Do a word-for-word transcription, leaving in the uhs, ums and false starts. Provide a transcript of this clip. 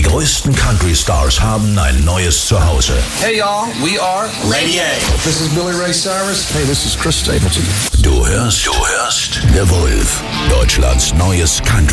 größten Country-Stars haben ein neues Zuhause. Hey y'all, we are Lady A. This is Billy Ray Cyrus. Hey, this is Chris Stapleton. Du hörst, du hörst The Wolf, Deutschlands neues Country.